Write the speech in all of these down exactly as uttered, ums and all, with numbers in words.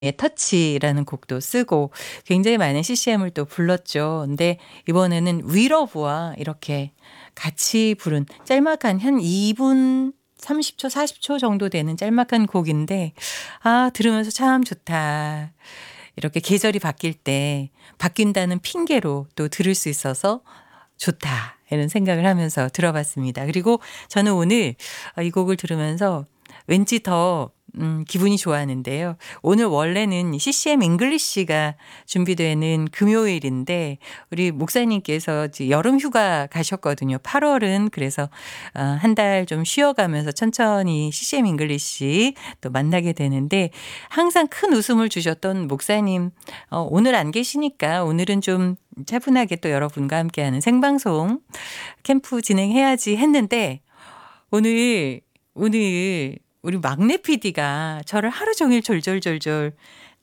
터치라는 곡도 쓰고 굉장히 많은 씨씨엠을 또 불렀죠. 근데 이번에는 위러브와 이렇게 같이 부른 짤막한 한 이 분 삼십 초, 사십 초 정도 되는 짤막한 곡인데 아 들으면서 참 좋다. 이렇게 계절이 바뀔 때 바뀐다는 핑계로 또 들을 수 있어서 좋다. 이런 생각을 하면서 들어봤습니다. 그리고 저는 오늘 이 곡을 들으면서 왠지 더 음, 기분이 좋았는데요. 오늘 원래는 씨씨엠 잉글리시가 준비되는 금요일인데 우리 목사님께서 여름 휴가 가셨거든요. 팔월은 그래서 한 달 좀 쉬어가면서 천천히 씨씨엠 잉글리시 또 만나게 되는데 항상 큰 웃음을 주셨던 목사님 어, 오늘 안 계시니까 오늘은 좀 차분하게 또 여러분과 함께하는 생방송 캠프 진행해야지 했는데 오늘 오늘 우리 막내 피디가 저를 하루 종일 졸졸졸졸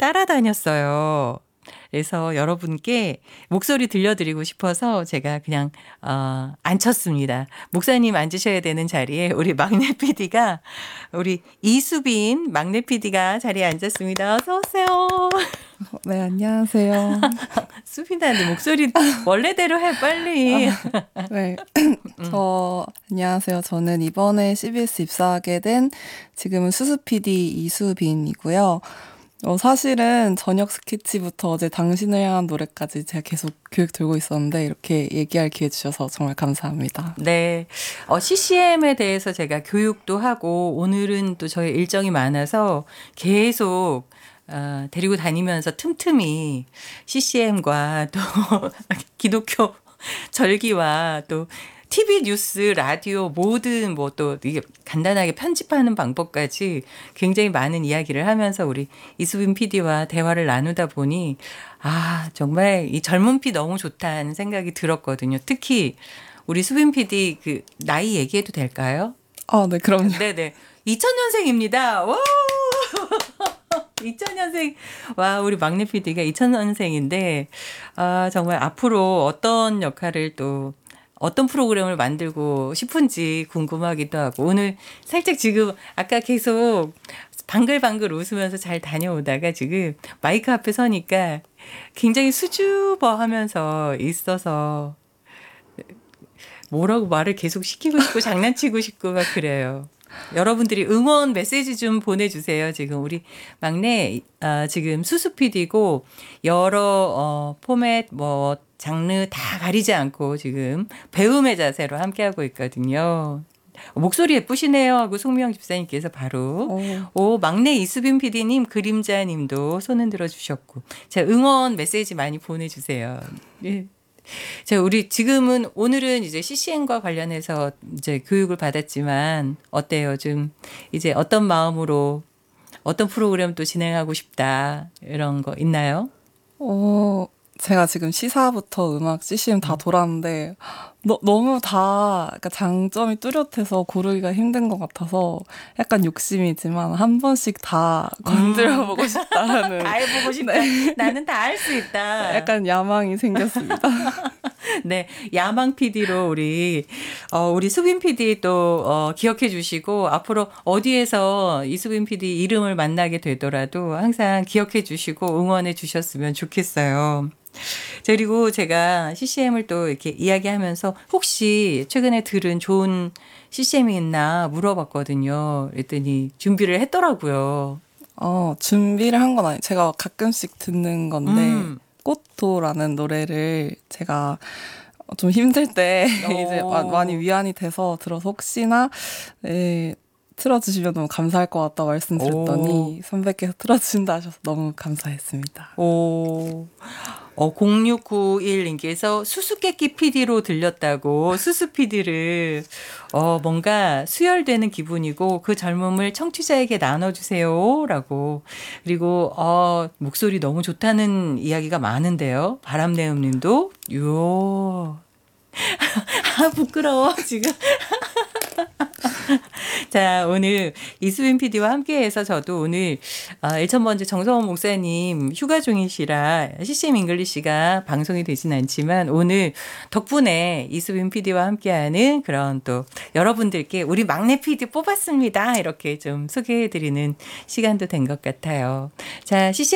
따라다녔어요. 그래서 여러분께 목소리 들려드리고 싶어서 제가 그냥 어, 앉혔습니다. 목사님 앉으셔야 되는 자리에 우리 막내 피디가 우리 이수빈 막내 피디가 자리에 앉았습니다. 어서 오세요. 네, 안녕하세요. 수빈아, 네 목소리 원래대로 해 빨리. 아, 네, 저 안녕하세요. 저는 이번에 씨비에스 입사하게 된 지금은 수수 피디 이수빈이고요. 어, 사실은 저녁 스케치부터 어제 당신을 향한 노래까지 제가 계속 교육 들고 있었는데 이렇게 얘기할 기회 주셔서 정말 감사합니다. 네. 어, 씨씨엠에 대해서 제가 교육도 하고 오늘은 또 저희 일정이 많아서 계속 어, 데리고 다니면서 틈틈이 씨씨엠과 또 기독교 절기와 또 티비 뉴스, 라디오 모든 뭐 또 이게 간단하게 편집하는 방법까지 굉장히 많은 이야기를 하면서 우리 이수빈 피디와 대화를 나누다 보니 아 정말 이 젊은 피 너무 좋다는 생각이 들었거든요. 특히 우리 수빈 피디 그 나이 얘기해도 될까요? 아, 네, 그럼요. 네네. 이천 년생입니다. 와! 이천 년생. 와, 우리 막내 피디가 이천 년생인데 아 정말 앞으로 어떤 역할을 또 어떤 프로그램을 만들고 싶은지 궁금하기도 하고 오늘 살짝 지금 아까 계속 방글방글 웃으면서 잘 다녀오다가 지금 마이크 앞에 서니까 굉장히 수줍어하면서 있어서 뭐라고 말을 계속 시키고 싶고 장난치고 싶고 막 그래요. 여러분들이 응원 메시지 좀 보내주세요. 지금 우리 막내 어, 지금 수수 피디고 여러 어, 포맷 뭐 장르 다 가리지 않고 지금 배움의 자세로 함께하고 있거든요. 목소리 예쁘시네요 하고 송미영 집사님께서 바로 오, 오 막내 이수빈 피디님 그림자님도 손 흔들어 주셨고 자 응원 메시지 많이 보내주세요. 네. 자, 우리 지금은 오늘은 이제 씨씨엠과 관련해서 이제 교육을 받았지만 어때요? 좀 이제 어떤 마음으로 어떤 프로그램 또 진행하고 싶다 이런 거 있나요? 어, 제가 지금 시사부터 음악, 씨씨엠 다 돌았는데 너, 너무 다 그러니까 장점이 뚜렷해서 고르기가 힘든 것 같아서 약간 욕심이지만 한 번씩 다 건드려보고 싶다는 다 해보고 싶다. 네. 나는 다 할 수 있다. 약간 야망이 생겼습니다. 네, 야망 피디로 우리 어, 우리 수빈 피디 또 어, 기억해 주시고 앞으로 어디에서 이수빈 피디 이름을 만나게 되더라도 항상 기억해 주시고 응원해 주셨으면 좋겠어요. 그리고 제가 씨씨엠을 또 이렇게 이야기하면서 혹시 최근에 들은 좋은 씨씨엠이 있나 물어봤거든요. 그랬더니 준비를 했더라고요. 어, 준비를 한 건 아니에요. 제가 가끔씩 듣는 건데 음. 꽃도라는 노래를 제가 좀 힘들 때 이제 많이 위안이 돼서 들어서 혹시나 네, 틀어주시면 너무 감사할 것 같다 말씀드렸더니 오. 선배께서 틀어주신다 하셔서 너무 감사했습니다. 오. 어, 공육구일님께서 수수께끼 피디로 들렸다고 수수 피디를 어, 뭔가 수혈되는 기분이고 그 젊음을 청취자에게 나눠주세요 라고 그리고 어, 목소리 너무 좋다는 이야기가 많은데요. 바람내음님도 요 아 부끄러워 지금 자, 오늘 이수빈 피디와 함께해서 저도 오늘 아, 일천번째 정성원 목사님 휴가 중이시라 씨씨엠 잉글리시가 방송이 되진 않지만 오늘 덕분에 이수빈 피디와 함께하는 그런 또 여러분들께 우리 막내 피디 뽑았습니다. 이렇게 좀 소개해드리는 시간도 된 것 같아요. 자, 씨씨엠